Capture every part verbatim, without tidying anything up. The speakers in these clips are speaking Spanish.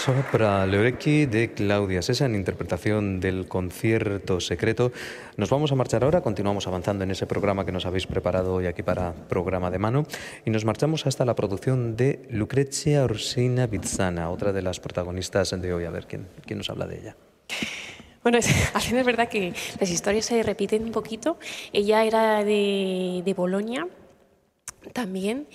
Sopra le orecchie de Claudia Sesa en interpretación del concierto secreto. Nos vamos a marchar ahora, continuamos avanzando en ese programa que nos habéis preparado hoy aquí para Programa de Mano y nos marchamos hasta la producción de Lucrezia Orsina Vizzana, otra de las protagonistas de hoy. A ver, ¿quién, quién nos habla de ella? Bueno, es, al final es verdad que las historias se repiten un poquito. Ella era de, de Bolonia también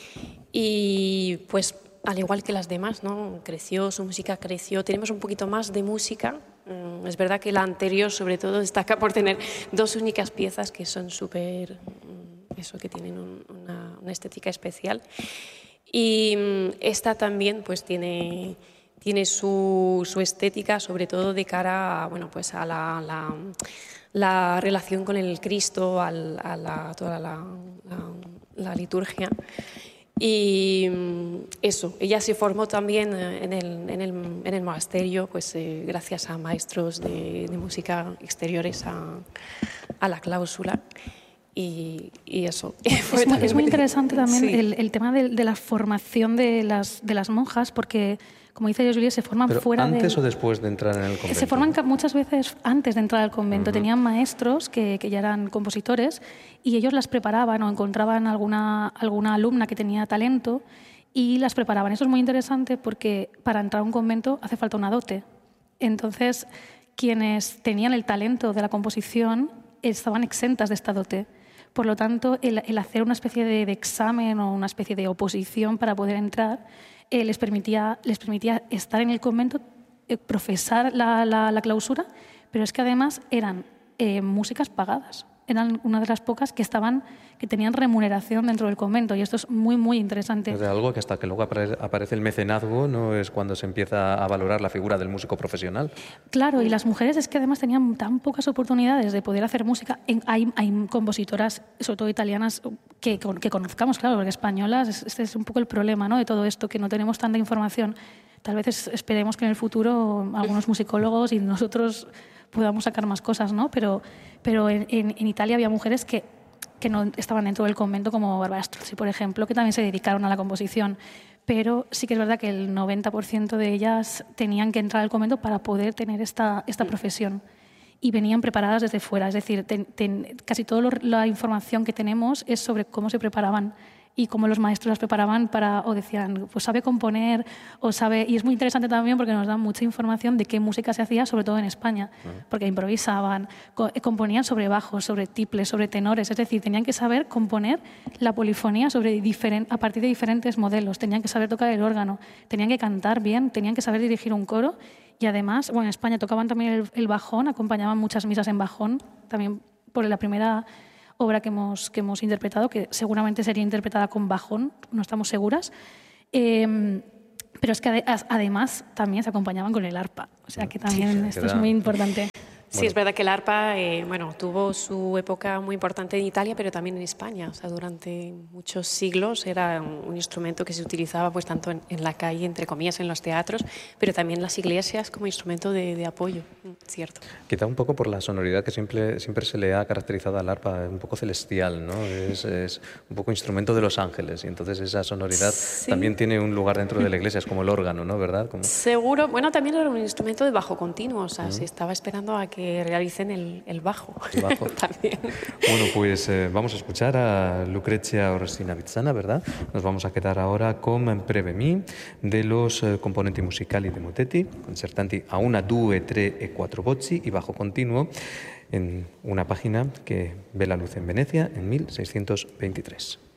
y pues al igual que las demás, ¿no? Creció, su música creció, tenemos un poquito más de música. Es verdad que la anterior sobre todo destaca por tener dos únicas piezas que son súper, eso, que tienen un, una, una estética especial. Y esta también pues tiene... tiene su, su estética, sobre todo de cara a, bueno, pues a la, la, la relación con el Cristo, al, a la, toda la, la, la liturgia. Y eso, ella se formó también en el, en el, en el monasterio, pues eh, gracias a maestros de, de música exteriores a, a la cláusula. Y, y eso. Es muy, es muy interesante también sí. el, el tema de, de la formación de las, de las monjas, porque, como dice Julia, se forman ¿Pero fuera de... antes o después de entrar en el convento? Se forman muchas veces antes de entrar al convento. Uh-huh. Tenían maestros que, que ya eran compositores y ellos las preparaban o encontraban alguna, alguna alumna que tenía talento y las preparaban. Eso es muy interesante porque para entrar a un convento hace falta una dote. Entonces, quienes tenían el talento de la composición estaban exentas de esta dote. Por lo tanto, el, el hacer una especie de, de examen o una especie de oposición para poder entrar eh, les, permitía, les permitía estar en el convento, eh, profesar la, la, la clausura, pero es que además eran eh, músicas pagadas. Eran una de las pocas que estaban que tenían remuneración dentro del convento y esto es muy, muy interesante. Es de algo que hasta que luego aparece el mecenazgo no es cuando se empieza a valorar la figura del músico profesional. Claro, y las mujeres es que además tenían tan pocas oportunidades de poder hacer música. Hay, hay compositoras, sobre todo italianas, que, que conozcamos, claro, porque españolas, este es un poco el problema, ¿no?, de todo esto, que no tenemos tanta información. Tal vez esperemos que en el futuro algunos musicólogos y nosotros podamos sacar más cosas, ¿no? Pero, pero en, en, en Italia había mujeres que, que no estaban dentro del convento, como Barbara Strozzi, por ejemplo, que también se dedicaron a la composición. Pero sí que es verdad que el noventa por ciento de ellas tenían que entrar al convento para poder tener esta, esta profesión. Y venían preparadas desde fuera. Es decir, ten, ten, casi toda la información que tenemos es sobre cómo se preparaban y cómo los maestros las preparaban para, o decían, pues sabe componer, o sabe... Y es muy interesante también porque nos dan mucha información de qué música se hacía, sobre todo en España, uh-huh. porque improvisaban, co componían sobre bajos, sobre tiples, sobre tenores, es decir, tenían que saber componer la polifonía sobre a partir de diferentes modelos, tenían que saber tocar el órgano, tenían que cantar bien, tenían que saber dirigir un coro y además, bueno, en España tocaban también el, el bajón, acompañaban muchas misas en bajón, también por la primera... obra que hemos, que hemos interpretado, que seguramente sería interpretada con bajón, no estamos seguras, eh, pero es que ade además también se acompañaban con el arpa, o sea que también sí, esto es muy importante. Sí, bueno. Es verdad que el arpa eh, bueno, tuvo su época muy importante en Italia, pero también en España. O sea, durante muchos siglos era un, un instrumento que se utilizaba pues, tanto en, en la calle, entre comillas, en los teatros, pero también en las iglesias como instrumento de, de apoyo, cierto. Quizá un poco por la sonoridad que siempre, siempre se le ha caracterizado al arpa, un poco celestial, ¿no? Es, es un poco instrumento de los ángeles y entonces esa sonoridad sí. también tiene un lugar dentro de la iglesia, es como el órgano, ¿no? ¿Verdad? Como... Seguro. Bueno, también era un instrumento de bajo continuo, o sea, mm. se estaba esperando a que que realicen el, el bajo. El bajo. También. Bueno, pues eh, vamos a escuchar a Lucrezia Orsina Vizzana, ¿verdad? Nos vamos a quedar ahora con Preve Mi de los eh, componenti musicali de Motetti, concertanti a una, due, tre e quattro voci y bajo continuo en una página que ve la luz en Venecia en mil seiscientos veintitrés.